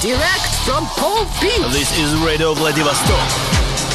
Direct from Pole Beach. This is Radio Vladivostok.